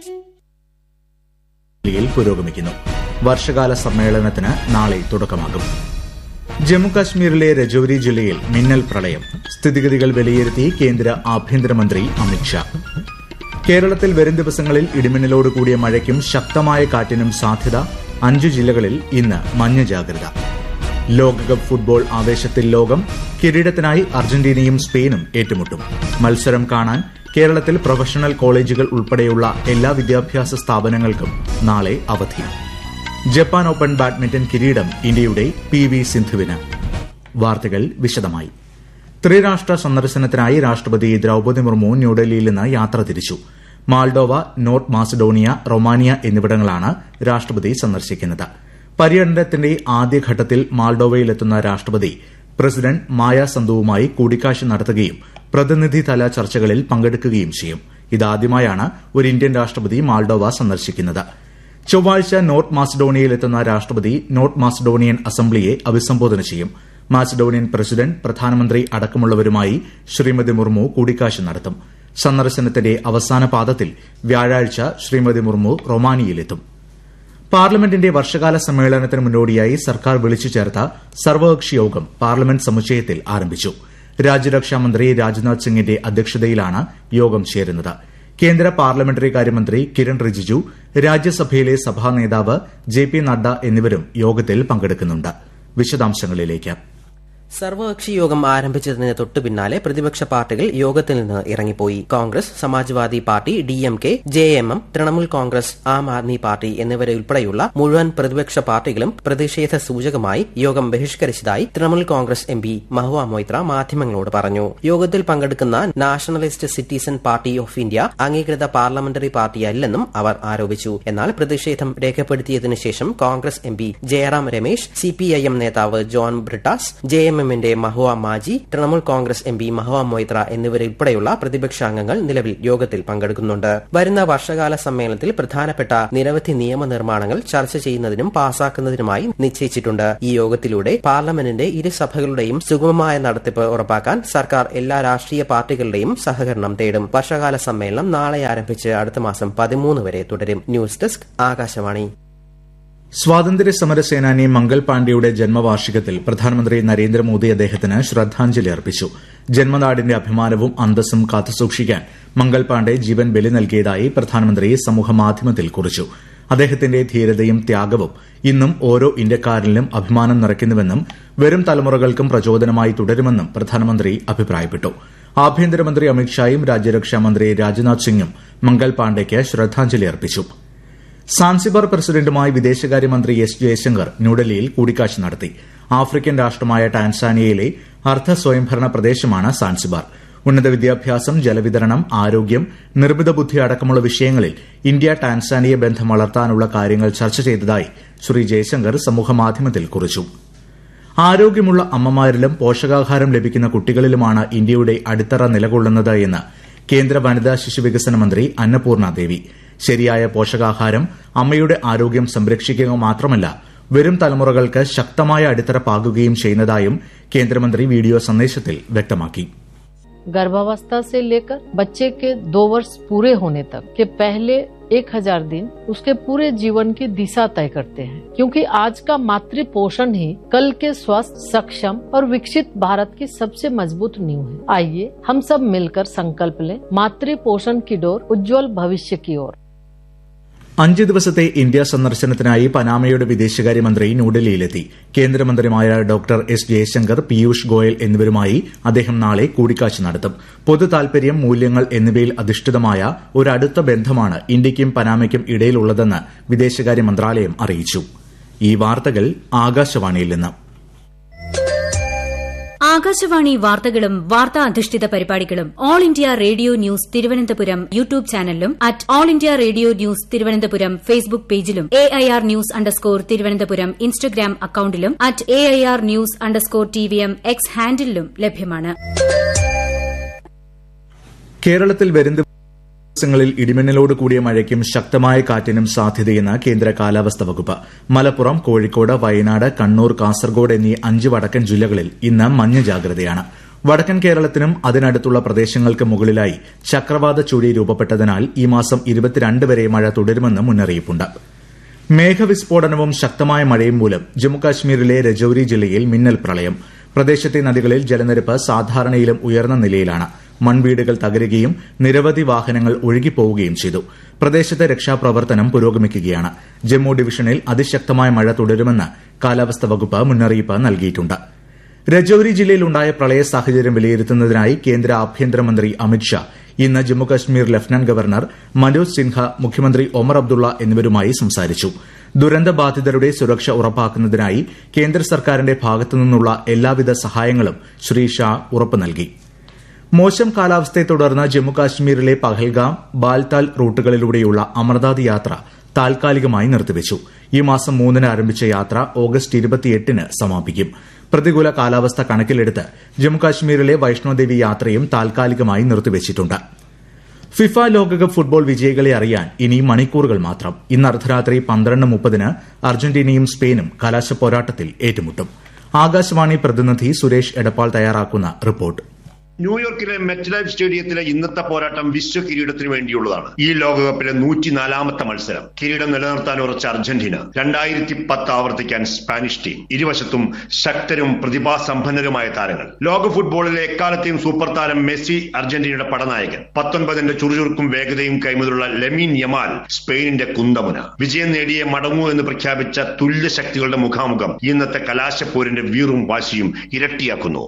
പുരോഗമിക്കുന്നു. വർഷകാല സമ്മേളനത്തിന് നാളെ തുടക്കമാകും. ജമ്മുകാശ്മീരിലെ രജൌരി ജില്ലയിൽ മിന്നൽ പ്രളയം. സ്ഥിതിഗതികൾ വിലയിരുത്തി കേന്ദ്ര ആഭ്യന്തരമന്ത്രി അമിത്ഷാ. കേരളത്തിൽ വരും ദിവസങ്ങളിൽ ഇടിമിന്നലോട് കൂടിയ മഴയ്ക്കും ശക്തമായ കാറ്റിനും സാധ്യത. 5 ജില്ലകളിൽ ഇന്ന് മഞ്ഞ ജാഗ്രത. ലോകകപ്പ് ഫുട്ബോൾ ആവേശത്തിൽ ലോകം. കിരീടത്തിനായി അർജന്റീനയും സ്പെയിനും ഏറ്റുമുട്ടും. മത്സരം കാണാൻ കേരളത്തിൽ പ്രൊഫഷണൽ കോളേജുകൾ ഉൾപ്പെടെയുള്ള എല്ലാ വിദ്യാഭ്യാസ സ്ഥാപനങ്ങൾക്കും നാളെ അവധി. ജപ്പാൻ ഓപ്പൺ ബാഡ്മിന്റൺ കിരീടം ഇന്ത്യയുടെ PV സിന്ധുവിന്. വാർത്തകൾ വിശദമായി. ത്രിരാഷ്ട്ര സന്ദർശനത്തിനായി രാഷ്ട്രപതി ദ്രൌപദി മുർമു ന്യൂഡൽഹിയിൽ നിന്ന് യാത്ര തിരിച്ചു. മാൾഡോവ, നോർത്ത് മാസിഡോണിയ, റൊമാനിയ എന്നിവിടങ്ങളാണ് രാഷ്ട്രപതി സന്ദർശിക്കുന്നത്. പര്യടനത്തിന്റെ ആദ്യഘട്ടത്തിൽ മാൾഡോവയിലെത്തുന്ന രാഷ്ട്രപതി പ്രസിഡന്റ് മായ സന്തുവുമായി കൂടിക്കാഴ്ച നടത്തുകയും പ്രതിനിധിതല ചർച്ചകളിൽ പങ്കെടുക്കുകയും ചെയ്യും. ഇതാദ്യമായാണ് ഒരു ഇന്ത്യൻ രാഷ്ട്രപതി മാൾഡോവ സന്ദർശിക്കുന്നത്. ചൊവ്വാഴ്ച നോർത്ത് മാസിഡോണിയയിലെത്തുന്ന രാഷ്ട്രപതി നോർത്ത് മാസിഡോണിയൻ അസംബ്ലിയെ അഭിസംബോധന ചെയ്യും. മാസിഡോണിയൻ പ്രസിഡന്റ്, പ്രധാനമന്ത്രി അടക്കമുള്ളവരുമായി ശ്രീമതി മുർമു കൂടിക്കാഴ്ച നടത്തും. സന്ദർശനത്തിന്റെ അവസാന പാദത്തിൽ വ്യാഴാഴ്ച ശ്രീമതി മുർമു റൊമാനിയയിലെത്തും. പാർലമെന്റിന്റെ വർഷകാല സമ്മേളനത്തിന് മുന്നോടിയായി സർക്കാർ വിളിച്ചു ചേർത്ത സർവകക്ഷി യോഗം പാർലമെന്റ് സമുച്ചയത്തിൽ ആരംഭിച്ചു. രാജ്യരക്ഷാമന്ത്രി രാജ്നാഥ് സിംഗിന്റെ അധ്യക്ഷതയിലാണ് യോഗം ചേരുന്നത്. കേന്ദ്ര പാർലമെന്ററി കാര്യമന്ത്രി കിരൺ റിജിജു, രാജ്യസഭയിലെ സഭാ നേതാവ് JP നഡ്ഡ എന്നിവരും യോഗത്തിൽ പങ്കെടുക്കുന്നുണ്ട്. വിശദാംശങ്ങളിലേക്ക്. സർവകക്ഷി യോഗം ആരംഭിച്ചതിന് തൊട്ടു പിന്നാലെ പ്രതിപക്ഷ പാർട്ടികൾ യോഗത്തിൽ നിന്ന് ഇറങ്ങിപ്പോയി. Congress, Samajwadi party, DMK, JMM, Trinamool Congress, Aam Aadmi party എന്നിവരെ ഉൾപ്പെടെയുള്ള മുഴുവൻ പ്രതിപക്ഷ പാർട്ടികളും പ്രതിഷേധ സൂചകമായി യോഗം ബഹിഷ്കരിച്ചതായി തൃണമൂൽ കോൺഗ്രസ് MP മഹുവ മൊയ്ത്ര മാധ്യമങ്ങളോട് പറഞ്ഞു. യോഗത്തിൽ പങ്കെടുക്കുന്ന nationalist citizen party of India അംഗീകൃത പാർലമെന്ററി പാർട്ടിയല്ലെന്നും അവർ ആരോപിച്ചു. എന്നാൽ പ്രതിഷേധം രേഖപ്പെടുത്തിയതിനു ശേഷം കോൺഗ്രസ് MP ജയറാം രമേശ്, CPIM നേതാവ് ജോൺ ബ്രിട്ടാസ്, JMM ന്റെ മഹുവ മാജി, തൃണമൂൽ കോൺഗ്രസ് MP മഹുവ മൊയ്ത്ര എന്നിവരുൾപ്പെടെയുള്ള പ്രതിപക്ഷ അംഗങ്ങൾ നിലവിൽ യോഗത്തിൽ പങ്കെടുക്കുന്നുണ്ട്. വരുന്ന വർഷകാല സമ്മേളനത്തിൽ പ്രധാനപ്പെട്ട നിരവധി നിയമനിർമ്മാണങ്ങൾ ചർച്ച ചെയ്യുന്നതിനും പാസാക്കുന്നതിനുമായി നിശ്ചയിച്ചിട്ടുണ്ട്. ഈ യോഗത്തിലൂടെ പാർലമെന്റിന്റെ ഇരുസഭകളുടെയും സുഗമമായ നടത്തിപ്പ് ഉറപ്പാക്കാൻ സർക്കാർ എല്ലാ രാഷ്ട്രീയ പാർട്ടികളുടെയും സഹകരണം തേടും. വർഷകാല സമ്മേളനം നാളെ ആരംഭിച്ച് അടുത്ത മാസം 13 വരെ തുടരും. News desk, Akashvani. സ്വാതന്ത്ര്യ സമര സേനാനി മംഗൾ പാണ്ഡെയുടെ ജന്മവാർഷികത്തിൽ പ്രധാനമന്ത്രി നരേന്ദ്രമോദി അദ്ദേഹത്തിന് ശ്രദ്ധാഞ്ജലി അർപ്പിച്ചു. ജന്മനാടിന്റെ അഭിമാനവും അന്തസ്സും കാത്തുസൂക്ഷിക്കാൻ മംഗൾ പാണ്ഡെ ജീവൻ ബലി നൽകിയതായി പ്രധാനമന്ത്രി സമൂഹമാധ്യമത്തിൽ കുറിച്ചു. അദ്ദേഹത്തിന്റെ ധീരതയും ത്യാഗവും ഇന്നും ഓരോ ഇന്ത്യക്കാരനിലും അഭിമാനം നിറയ്ക്കുന്നുവെന്നും വരും തലമുറകൾക്കും പ്രചോദനമായി തുടരുമെന്നും പ്രധാനമന്ത്രി അഭിപ്രായപ്പെട്ടു. ആഭ്യന്തരമന്ത്രി അമിത്ഷായും രാജ്യരക്ഷാമന്ത്രി രാജ്നാഥ് സിംഗും മംഗൾ പാണ്ഡെയ്ക്ക് ശ്രദ്ധാഞ്ജലി അർപ്പിച്ചു. സാൻസിബാർ പ്രസിഡന്റുമായി വിദേശകാര്യമന്ത്രി S ജയശങ്കർ ന്യൂഡൽഹിയിൽ കൂടിക്കാഴ്ച നടത്തി. ആഫ്രിക്കൻ രാഷ്ട്രമായ ടാൻസാനിയയിലെ അർദ്ധ സ്വയംഭരണ പ്രദേശമാണ് സാൻസിബാർ. ഉന്നത വിദ്യാഭ്യാസം, ജലവിതരണം, ആരോഗ്യം, നിർമ്മിത ബുദ്ധി അടക്കമുള്ള വിഷയങ്ങളിൽ ഇന്ത്യ ടാൻസാനിയ ബന്ധം വളർത്താനുള്ള കാര്യങ്ങൾ ചർച്ച ചെയ്തതായി ശ്രീ ജയശങ്കർ സമൂഹമാധ്യമത്തിൽ കുറിച്ചു. ആരോഗ്യമുള്ള അമ്മമാരിലും പോഷകാഹാരം ലഭിക്കുന്ന കുട്ടികളിലുമാണ് ഇന്ത്യയുടെ അടിത്തറ നിലകൊള്ളുന്നത് എന്ന് കേന്ദ്ര വനിതാ ശിശുവികസന മന്ത്രി അന്നപൂർണ ദേവി. ശരിയായ പോഷകാഹാരം അമ്മയുടെ ആരോഗ്യം സംരക്ഷിക്കുക മാത്രമല്ല വരും തലമുറകൾക്ക് ശക്തമായ അടിത്തറ പാകുകയും ചെയ്യുന്നതായും കേന്ദ്രമന്ത്രി വീഡിയോ സന്ദേശത്തിൽ വ്യക്തമാക്കി. गर्भावस्था से लेकर बच्चे के 2 वर्ष पूरे होने तक के पहले 1000 दिन उसके पूरे जीवन की दिशा तय करते हैं, क्योंकि आज का मातृ पोषण ही कल के स्वस्थ, सक्षम और विकसित भारत की सबसे मजबूत नींव है. आइए हम सब मिलकर संकल्प लें मातृ पोषण की डोर उज्जवल भविष्य की ओर. 5 ദിവസത്തെ ഇന്ത്യ സന്ദർശനത്തിനായി പനാമയുടെ വിദേശകാര്യമന്ത്രി ന്യൂഡൽഹിയിലെത്തി. കേന്ദ്രമന്ത്രിമാര ഡോക്ടർ S ജയശങ്കർ, പീയൂഷ് ഗോയൽ എന്നിവരുമായി അദ്ദേഹം നാളെ കൂടിക്കാഴ്ച നടത്തും. പൊതു താൽപര്യം, മൂല്യങ്ങൾ എന്നിവയിൽ അധിഷ്ഠിതമായ ഒരു അടുത്ത ബന്ധമാണ് ഇന്ത്യയ്ക്കും പനാമയ്ക്കും ഇടയിലുള്ളതെന്ന് വിദേശകാര്യ മന്ത്രാലയം അറിയിച്ചു. ഈ വാർത്തകൾ ആകാശവാണിയിൽ നിന്ന്. ആകാശവാണി വാർത്തകളും വാർത്താ അധിഷ്ഠിത പരിപാടികളും all India radio news Thiruvananthapuram YouTube ചാനലിലും at all India radio news Thiruvananthapuram Facebook പേജിലും AIR ന്യൂസ് _ തിരുവനന്തപുരം ഇൻസ്റ്റഗ്രാം അക്കൌണ്ടിലും at AIR news _ TVM X ഹാൻഡിലും ലഭ്യമാണ്. കേരളത്തിൽ വരും ദിവസങ്ങളിൽ ഇടിമിന്നലോട് കൂടിയ മഴയ്ക്കും ശക്തമായ കാറ്റിനും സാധ്യതയെന്ന് കേന്ദ്ര കാലാവസ്ഥാ വകുപ്പ്. മലപ്പുറം, കോഴിക്കോട്, വയനാട്, കണ്ണൂർ, കാസർഗോഡ് എന്നീ 5 വടക്കൻ ജില്ലകളിൽ ഇന്ന് മഞ്ഞ ജാഗ്രതയാണ്. വടക്കൻ കേരളത്തിനും അതിനടുത്തുള്ള പ്രദേശങ്ങൾക്ക് മുകളിലായി ചക്രവാത ചുഴി രൂപപ്പെട്ടതിനാൽ ഈ മാസം 22 വരെ മഴ തുടരുമെന്ന് മുന്നറിയിപ്പുണ്ട്. മേഘവിസ്ഫോടനവും ശക്തമായ മഴയും മൂലം ജമ്മുകാശ്മീരിലെ രജൌരി ജില്ലയിൽ മിന്നൽ പ്രളയം. പ്രദേശത്തെ നദികളിൽ ജലനിരപ്പ് സാധാരണയിലും ഉയർന്ന നിലയിലാണ്. മൺവീടുകൾ തകരുകയും നിരവധി വാഹനങ്ങൾ ഒഴുകിപ്പോവുകയും ചെയ്തു. പ്രദേശത്തെ രക്ഷാപ്രവർത്തനം പുരോഗമിക്കുകയാണ്. ജമ്മു ഡിവിഷനിൽ അതിശക്തമായ മഴ തുടരുമെന്ന് കാലാവസ്ഥാ വകുപ്പ് മുന്നറിയിപ്പ് നൽകിയിട്ടുണ്ട്. രജൌരി ജില്ലയിലുണ്ടായ പ്രളയ സാഹചര്യം വിലയിരുത്തുന്നതിനായി കേന്ദ്ര ആഭ്യന്തരമന്ത്രി അമിത്ഷാ ഇന്ന് ജമ്മുകശ്മീർ ലഫ്റ്റനന്റ് ഗവർണർ മനോജ് സിൻഹ, മുഖ്യമന്ത്രി ഒമർ അബ്ദുള്ള എന്നിവരുമായി സംസാരിച്ചു. ദുരന്തബാധിതരുടെ സുരക്ഷ ഉറപ്പാക്കുന്നതിനായി കേന്ദ്ര സർക്കാരിന്റെ ഭാഗത്തുനിന്നുള്ള എല്ലാവിധ സഹായങ്ങളും ശ്രീ ഷാ ഉറപ്പു നൽകി. മോശം കാലാവസ്ഥയെ തുടർന്ന് ജമ്മുകാശ്മീരിലെ പഹൽഗാം, ബാൽതാൽ റൂട്ടുകളിലൂടെയുള്ള അമർനാഥ് യാത്ര താൽക്കാലികമായി നിർത്തിവച്ചു. ഈ മാസം 3-ന് ആരംഭിച്ച യാത്ര ഓഗസ്റ്റ് 28-ന് സമാപിക്കും. പ്രതികൂല കാലാവസ്ഥ കണക്കിലെടുത്ത് ജമ്മുകാശ്മീരിലെ വൈഷ്ണോദേവി യാത്രയും താൽക്കാലികമായി നിർത്തിവച്ചിട്ടുണ്ട്. ഫിഫ ലോകകപ്പ് ഫുട്ബോൾ വിജയികളെ അറിയാൻ ഇനി മണിക്കൂറുകൾ മാത്രം. ഇന്ന് അർദ്ധരാത്രി 12:30-ന് അർജന്റീനയും സ്പെയിനും കലാശപ്പോരാട്ടത്തിൽ ഏറ്റുമുട്ടും. ആകാശവാണി പ്രതിനിധി സുരേഷ് എടപ്പാൾ തയ്യാറാക്കുന്ന റിപ്പോർട്ട്. ന്യൂയോർക്കിലെ മെറ്റ്ലൈഫ് സ്റ്റേഡിയത്തിലെ ഇന്നത്തെ പോരാട്ടം വിശ്വ കിരീടത്തിന് വേണ്ടിയുള്ളതാണ്. ഈ ലോകകപ്പിലെ 104ാമത്തെ മത്സരം. കിരീടം നിലനിർത്താൻ ഉറച്ച അർജന്റീന 2010 ആവർത്തിക്കാൻ സ്പാനിഷ് ടീം. ഇരുവശത്തും ശക്തരും പ്രതിഭാസമ്പന്നരുമായ താരങ്ങൾ. ലോക ഫുട്ബോളിലെ എക്കാലത്തെയും സൂപ്പർ താരം മെസ്സി അർജന്റീനയുടെ പടനായകൻ. 19ന്റെ ചുറുചുറുക്കും വേഗതയും കൈമുതലുള്ള ലെമിൻ യമാൽ സ്പെയിനിന്റെ കുന്തമുന. വിജയം നേടിയേ മടങ്ങൂ എന്ന് പ്രഖ്യാപിച്ച തുല്യ ശക്തികളുടെ മുഖാമുഖം ഇന്നത്തെ കലാശപ്പോരിന്റെ വീറും വാശിയും ഇരട്ടിയാക്കുന്നു.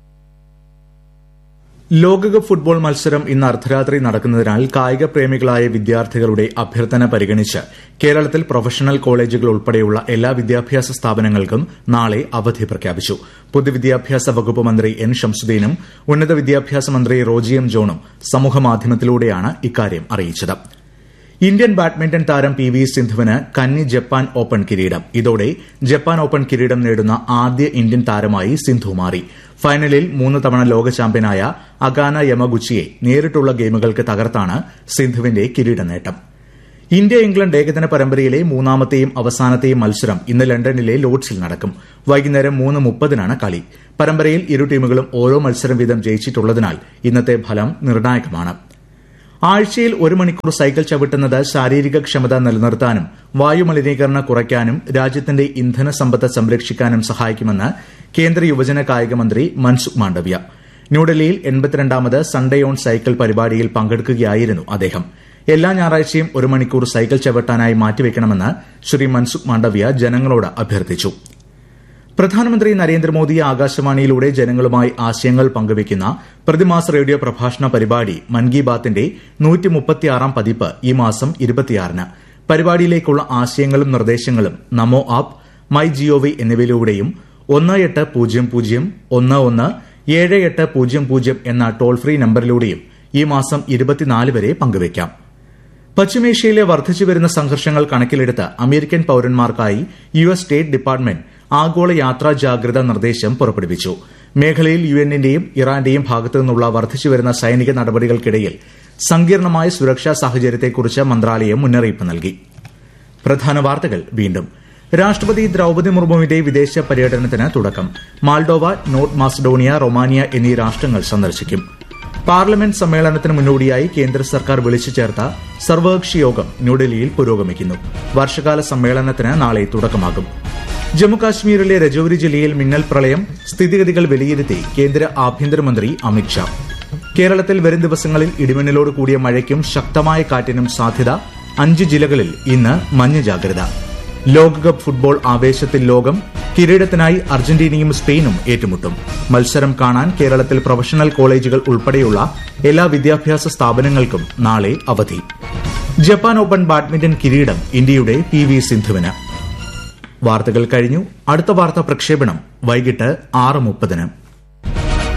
ലോകകപ്പ് ഫുട്ബോൾ മത്സരം ഇന്ന് അർദ്ധരാത്രി നടക്കുന്നതിനാൽ കായിക പ്രേമികളായ വിദ്യാർത്ഥികളുടെ അഭ്യർത്ഥന പരിഗണിച്ച് കേരളത്തിൽ പ്രൊഫഷണൽ കോളേജുകൾ ഉൾപ്പെടെയുള്ള എല്ലാ വിദ്യാഭ്യാസ സ്ഥാപനങ്ങൾക്കും നാളെ അവധി പ്രഖ്യാപിച്ചു. പൊതുവിദ്യാഭ്യാസ വകുപ്പ് മന്ത്രി എൻ ഷംസുദ്ദീനും ഉന്നത വിദ്യാഭ്യാസ മന്ത്രി റോജി എം ജോണും സമൂഹമാധ്യമത്തിലൂടെയാണ് ഇക്കാര്യം അറിയിച്ചത്. ഇന്ത്യൻ ബാഡ്മിന്റൺ താരം പി വി സിന്ധുവിന് കന്നി ജപ്പാൻ ഓപ്പൺ കിരീടം. ഇതോടെ ജപ്പാൻ ഓപ്പൺ കിരീടം നേടുന്ന ആദ്യ ഇന്ത്യൻ താരമായി സിന്ധു മാറി. ഫൈനലിൽ 3 തവണ ലോക ചാമ്പ്യനായ അകാന യമഗുച്ചിയെ നേരിട്ടുള്ള ഗെയിമുകൾക്ക് തകർത്താണ് സിന്ധുവിന്റെ കിരീട നേട്ടം. ഇന്ത്യ ഇംഗ്ലണ്ട് ഏകദിന പരമ്പരയിലെ 3ാമത്തെയും അവസാനത്തെയും മത്സരം ഇന്ന് ലണ്ടനിലെ ലോർഡ്സിൽ നടക്കും. വൈകുന്നേരം 3:30-നാണ് കളി. പരമ്പരയിൽ ഇരു ടീമുകളും ഓരോ മത്സരം വീതം ജയിച്ചിട്ടുള്ളതിനാൽ ഇന്നത്തെ ഫലം നിർണായകമാണ്. ആഴ്ചയിൽ 1 മണിക്കൂർ സൈക്കിൾ ചവിട്ടുന്നത് ശാരീരിക ക്ഷമത നിലനിർത്താനും വായുമലിനീകരണം കുറയ്ക്കാനും രാജ്യത്തിന്റെ ഇന്ധന സമ്പത്ത് സംരക്ഷിക്കാനും സഹായിക്കുമെന്ന് കേന്ദ്ര യുവജന കായിക മന്ത്രി മൻസുഖ് മാണ്ഡവ്യ. ന്യൂഡൽഹിയിൽ 82ാമത് സൺഡേ ഓൺ സൈക്കിൾ പരിപാടിയിൽ പങ്കെടുക്കുകയായിരുന്നു അദ്ദേഹം. എല്ലാ ഞായറാഴ്ചയും 1 മണിക്കൂർ സൈക്കിൾ ചവിട്ടാനായി മാറ്റിവെക്കണമെന്ന് ശ്രീ മൻസുഖ് മാണ്ഡവ്യ ജനങ്ങളോട് അഭ്യർത്ഥിച്ചു. പ്രധാനമന്ത്രി നരേന്ദ്രമോദി ആകാശവാണിയിലൂടെ ജനങ്ങളുമായി ആശയങ്ങൾ പങ്കുവയ്ക്കുന്ന പ്രതിമാസ റേഡിയോ പ്രഭാഷണ പരിപാടി മൻ കി ബാത്തിന്റെ 136ാം പതിപ്പ് ഈ മാസം 26-ന്. പരിപാടിയിലേക്കുള്ള ആശയങ്ങളും നിർദ്ദേശങ്ങളും നമോ ആപ്പ്, മൈ ജിഒവി എന്നിവയിലൂടെയും 1800-11-7800 എന്ന ടോൾ ഫ്രീ നമ്പറിലൂടെയും ഈ മാസം 24 വരെ പങ്കുവയ്ക്കാം. പശ്ചിമേഷ്യയിലെ വർദ്ധിച്ചുവരുന്ന സംഘർഷങ്ങൾ കണക്കിലെടുത്ത് അമേരിക്കൻ പൌരന്മാർക്കായി യുഎസ് സ്റ്റേറ്റ് ഡിപ്പാർട്ട്മെന്റ് ആഗോള യാത്രാ ജാഗ്രതാ നിർദ്ദേശം പുറപ്പെടുവിച്ചു. മേഖലയിൽ യുഎന്നിന്റെയും ഇറാന്റെയും ഭാഗത്തുനിന്നുള്ള വർദ്ധിച്ചുവരുന്ന സൈനിക നടപടികൾക്കിടയിൽ സങ്കീർണമായ സുരക്ഷാ സാഹചര്യത്തെക്കുറിച്ച് മന്ത്രാലയം മുന്നറിയിപ്പ് നൽകി. പ്രധാന വാർത്തകൾ വീണ്ടും. രാഷ്ട്രപതി ദ്രൌപദി മുർമുവിന്റെ വിദേശ പര്യടനത്തിന് തുടക്കം. മാൾഡോവ, നോർത്ത് മാസഡോണിയ, റൊമാനിയ എന്നീ രാഷ്ട്രങ്ങൾ സന്ദർശിക്കും. പാർലമെന്റ് സമ്മേളനത്തിന് മുന്നോടിയായി കേന്ദ്ര സർക്കാർ വിളിച്ചു ചേർത്ത സർവകക്ഷി യോഗം ന്യൂഡൽഹിയിൽ പുരോഗമിക്കുന്നു. വർഷകാല സമ്മേളനത്തിന് നാളെ തുടക്കമാകും. ജമ്മുകാശ്മീരിലെ രജൌരി ജില്ലയിൽ മിന്നൽ പ്രളയം, സ്ഥിതിഗതികൾ വിലയിരുത്തി കേന്ദ്ര ആഭ്യന്തരമന്ത്രി അമിത്ഷാ. കേരളത്തിൽ വരും ദിവസങ്ങളിൽ ഇടിമിന്നലോട് കൂടിയ മഴയ്ക്കും ശക്തമായ കാറ്റിനും സാധ്യത. 5 ജില്ലകളിൽ ഇന്ന് മഞ്ഞ ജാഗ്രത. ലോകകപ്പ് ഫുട്ബോൾ ആവേശത്തിൽ ലോകം. കിരീടത്തിനായി അർജന്റീനയും സ്പെയിനും ഏറ്റുമുട്ടും. മത്സരം കാണാൻ കേരളത്തിൽ പ്രൊഫഷണൽ കോളേജുകൾ ഉൾപ്പെടെയുള്ള എല്ലാ വിദ്യാഭ്യാസ സ്ഥാപനങ്ങൾക്കും നാളെ അവധി. ജപ്പാൻ ഓപ്പൺ ബാഡ്മിന്റൺ കിരീടം ഇന്ത്യയുടെ പി വി സിന്ധുവിന്. വാർത്തകൾ കഴിഞ്ഞു. അടുത്ത വാർത്താ പ്രക്ഷേപണം വൈകിട്ട് 6:30-ന്.